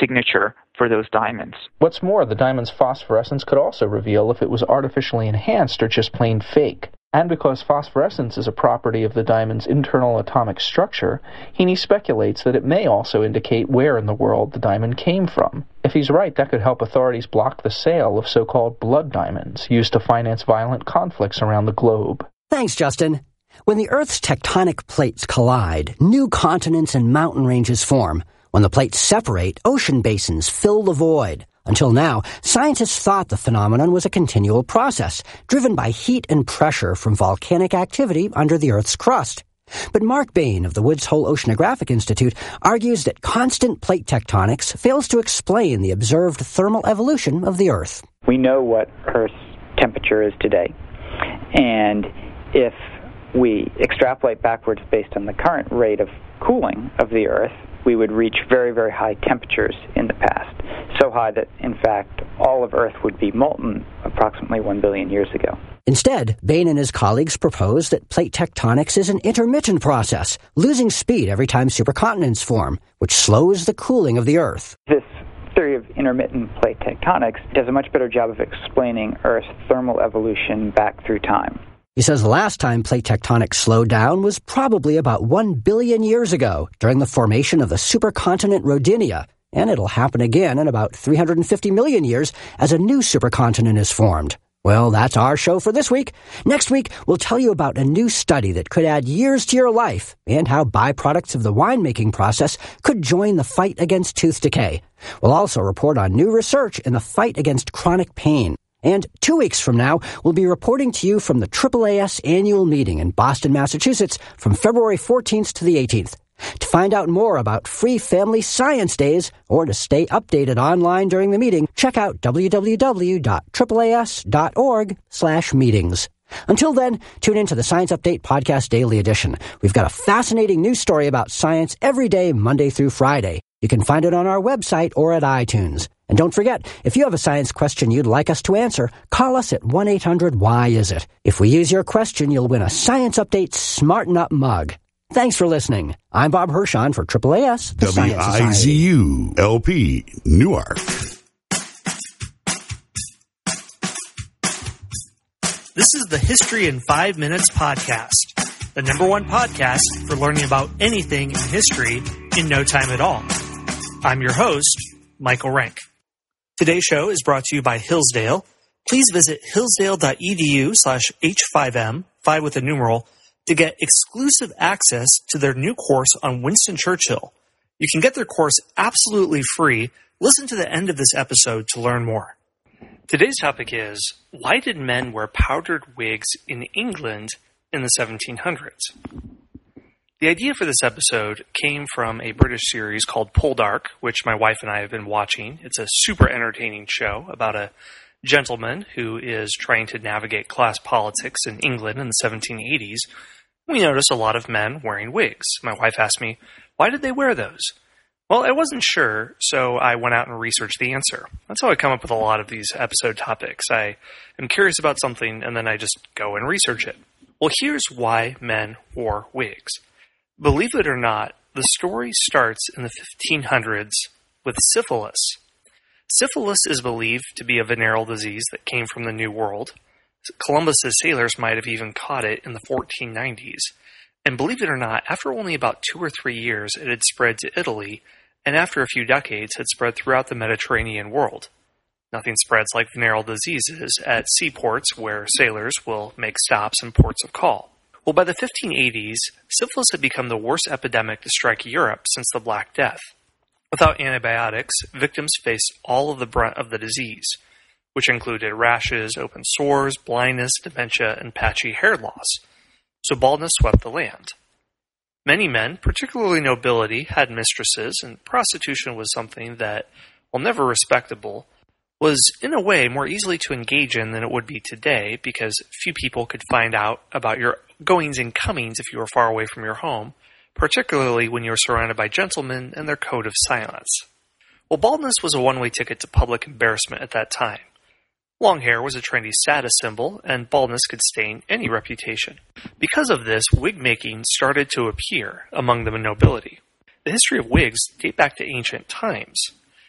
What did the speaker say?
signature for those diamonds. What's more, the diamond's phosphorescence could also reveal if it was artificially enhanced or just plain fake. And because phosphorescence is a property of the diamond's internal atomic structure, Heaney speculates that it may also indicate where in the world the diamond came from. If he's right, that could help authorities block the sale of so-called blood diamonds, used to finance violent conflicts around the globe. Thanks, Justin. When the Earth's tectonic plates collide, new continents and mountain ranges form. When the plates separate, ocean basins fill the void. Until now, scientists thought the phenomenon was a continual process, driven by heat and pressure from volcanic activity under the Earth's crust. But Mark Bain of the Woods Hole Oceanographic Institute argues that constant plate tectonics fails to explain the observed thermal evolution of the Earth. We know what Earth's temperature is today, and if we extrapolate backwards based on the current rate of cooling of the Earth, we would reach very, very high temperatures in the past, so high that, in fact, all of Earth would be molten approximately 1 billion years ago. Instead, Bain and his colleagues propose that plate tectonics is an intermittent process, losing speed every time supercontinents form, which slows the cooling of the Earth. This theory of intermittent plate tectonics does a much better job of explaining Earth's thermal evolution back through time. He says the last time plate tectonics slowed down was probably about 1 billion years ago, during the formation of the supercontinent Rodinia, and it'll happen again in about 350 million years as a new supercontinent is formed. Well, that's our show for this week. Next week, we'll tell you about a new study that could add years to your life and how byproducts of the winemaking process could join the fight against tooth decay. We'll also report on new research in the fight against chronic pain. And 2 weeks from now, we'll be reporting to you from the AAAS annual meeting in Boston, Massachusetts, from February 14th to the 18th. To find out more about free family science days or to stay updated online during the meeting, check out www.AAAS.org/meetings. Until then, tune in to the Science Update Podcast Daily Edition. We've got a fascinating news story about science every day, Monday through Friday. You can find it on our website or at iTunes. And don't forget, if you have a science question you'd like us to answer, call us at 1-800-WHY-IS-IT. If we use your question, you'll win a Science Update Smarten Up mug. Thanks for listening. I'm Bob Hirschon for AAAS, the Science Society. WIZU-LP, Newark. This is the History in 5 Minutes podcast, the #1 podcast for learning about anything in history in no time at all. I'm your host, Michael Rank. Today's show is brought to you by Hillsdale. Please visit hillsdale.edu/H5M, 5 with a numeral, to get exclusive access to their new course on Winston Churchill. You can get their course absolutely free. Listen to the end of this episode to learn more. Today's topic is, why did men wear powdered wigs in England in the 1700s? The idea for this episode came from a British series called Poldark, which my wife and I have been watching. It's a super entertaining show about a gentleman who is trying to navigate class politics in England in the 1780s. We noticed a lot of men wearing wigs. My wife asked me, why did they wear those? Well, I wasn't sure, so I went out and researched the answer. That's how I come up with a lot of these episode topics. I am curious about something, and then I just go and research it. Well, here's why men wore wigs. Believe it or not, the story starts in the 1500s with syphilis. Syphilis is believed to be a venereal disease that came from the New World. Columbus's sailors might have even caught it in the 1490s. And believe it or not, after only about 2 or 3 years, it had spread to Italy, and after a few decades, had spread throughout the Mediterranean world. Nothing spreads like venereal diseases at seaports where sailors will make stops in ports of call. Well, by the 1580s, syphilis had become the worst epidemic to strike Europe since the Black Death. Without antibiotics, victims faced all of the brunt of the disease, which included rashes, open sores, blindness, dementia, and patchy hair loss. So baldness swept the land. Many men, particularly nobility, had mistresses, and prostitution was something that, while never respectable, was in a way more easily to engage in than it would be today, because few people could find out about your goings and comings if you were far away from your home, particularly when you were surrounded by gentlemen and their code of silence. Well, baldness was a one-way ticket to public embarrassment at that time. Long hair was a trendy status symbol, and baldness could stain any reputation. Because of this, wig making started to appear among the nobility. The history of wigs date back to ancient times.